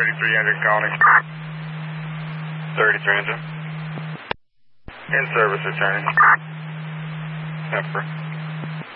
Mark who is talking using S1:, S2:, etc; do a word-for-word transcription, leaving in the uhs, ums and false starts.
S1: thirty-three hundred calling. thirty-three hundred. In service returning. Emperor.